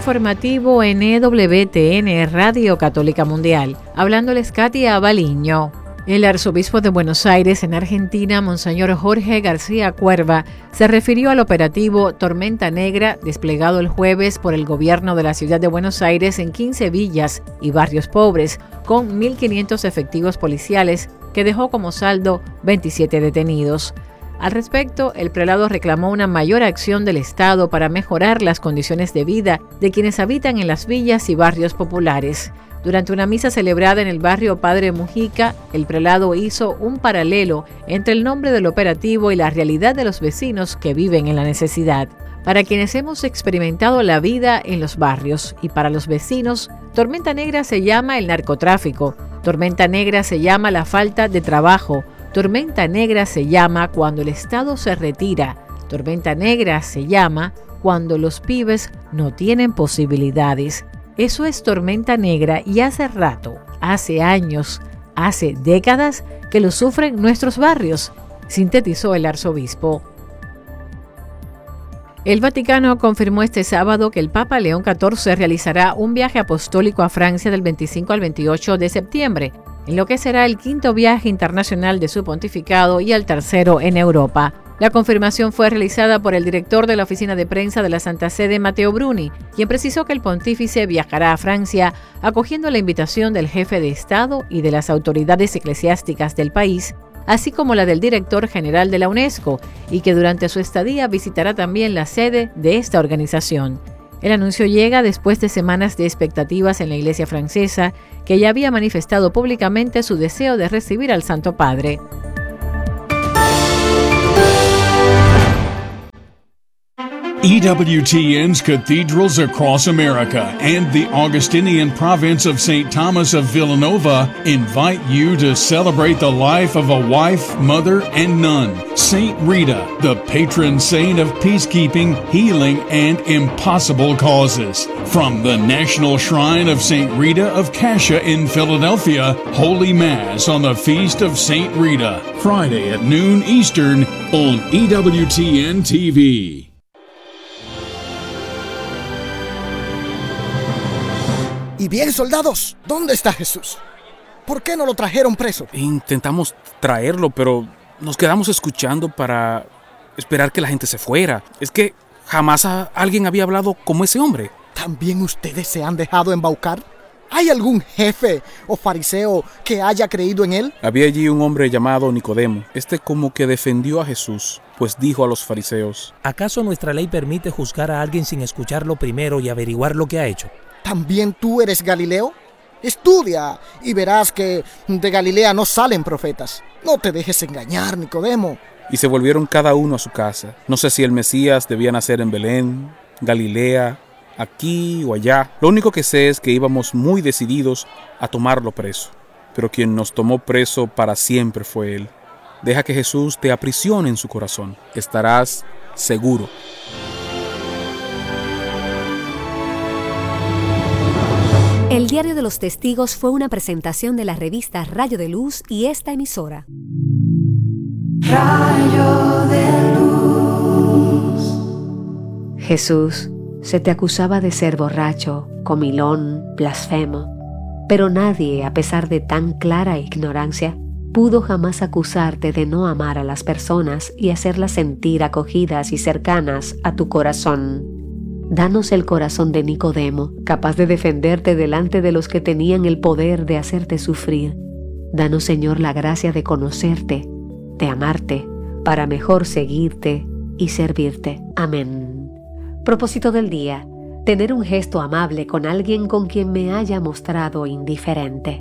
informativo en EWTN, Radio Católica Mundial. Hablándoles Katia Baliño. El arzobispo de Buenos Aires, en Argentina, Monseñor Jorge García Cuerva, se refirió al operativo Tormenta Negra desplegado el jueves por el gobierno de la ciudad de Buenos Aires en 15 villas y barrios pobres, con 1.500 efectivos policiales, que dejó como saldo 27 detenidos. Al respecto, el prelado reclamó una mayor acción del Estado para mejorar las condiciones de vida de quienes habitan en las villas y barrios populares. Durante una misa celebrada en el barrio Padre Mujica, el prelado hizo un paralelo entre el nombre del operativo y la realidad de los vecinos que viven en la necesidad. Para quienes hemos experimentado la vida en los barrios y para los vecinos, Tormenta Negra se llama el narcotráfico, Tormenta Negra se llama la falta de trabajo, Tormenta Negra se llama cuando el Estado se retira, Tormenta Negra se llama cuando los pibes no tienen posibilidades. Eso es Tormenta Negra y hace rato, hace años, hace décadas que lo sufren nuestros barrios, sintetizó el arzobispo. El Vaticano confirmó este sábado que el Papa León XIV realizará un viaje apostólico a Francia del 25 al 28 de septiembre, en lo que será el quinto viaje internacional de su pontificado y el tercero en Europa. La confirmación fue realizada por el director de la oficina de prensa de la Santa Sede, Matteo Bruni, quien precisó que el pontífice viajará a Francia acogiendo la invitación del jefe de Estado y de las autoridades eclesiásticas del país, así como la del director general de la UNESCO, y que durante su estadía visitará también la sede de esta organización. El anuncio llega después de semanas de expectativas en la Iglesia francesa, que ya había manifestado públicamente su deseo de recibir al Santo Padre. EWTN's cathedrals across America and the Augustinian province of St. Thomas of Villanova invite you to celebrate the life of a wife, mother, and nun, Saint Rita, the patron saint of peacekeeping, healing, and impossible causes. From the National Shrine of Saint Rita of Cascia in Philadelphia, Holy Mass on the Feast of Saint Rita, Friday at noon Eastern on EWTN TV. Y bien, soldados, ¿dónde está Jesús? ¿Por qué no lo trajeron preso? Intentamos traerlo, pero nos quedamos escuchando para esperar que la gente se fuera. Es que jamás alguien había hablado como ese hombre. ¿También ustedes se han dejado embaucar? ¿Hay algún jefe o fariseo que haya creído en él? Había allí un hombre llamado Nicodemo. Como que defendió a Jesús, pues dijo a los fariseos: ¿acaso nuestra ley permite juzgar a alguien sin escucharlo primero y averiguar lo que ha hecho? ¿También tú eres Galileo? Estudia y verás que de Galilea no salen profetas. No te dejes engañar, Nicodemo. Y se volvieron cada uno a su casa. No sé si el Mesías debía nacer en Belén, Galilea, aquí o allá. Lo único que sé es que íbamos muy decididos a tomarlo preso. Pero quien nos tomó preso para siempre fue él. Deja que Jesús te aprisione en su corazón. Estarás seguro. El Diario de los Testigos fue una presentación de la revista Rayo de Luz y esta emisora. Rayo de Luz. Jesús, se te acusaba de ser borracho, comilón, blasfemo, pero nadie, a pesar de tan clara ignorancia, pudo jamás acusarte de no amar a las personas y hacerlas sentir acogidas y cercanas a tu corazón. Danos el corazón de Nicodemo, capaz de defenderte delante de los que tenían el poder de hacerte sufrir. Danos, Señor, la gracia de conocerte, de amarte, para mejor seguirte y servirte. Amén. Propósito del día: tener un gesto amable con alguien con quien me haya mostrado indiferente.